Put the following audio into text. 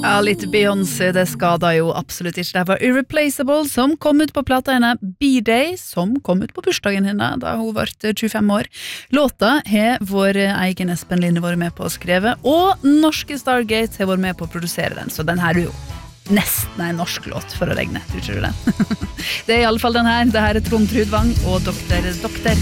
Ja, litt Beyoncé, det skader jo absolutt ikke. Det var Irreplaceable som kom ut på plata henne, B-Day som kom ut på bursdagen henne da hun var 25 år. Låta har vår egen Espen Linde vært med på å skrive, og norske Stargate har vært med på å produsere den, så den her er jo nesten en norsk låt for å regne, tror du det? Det er i alle fall den her. Det her er Trond Trudvang og Doktor.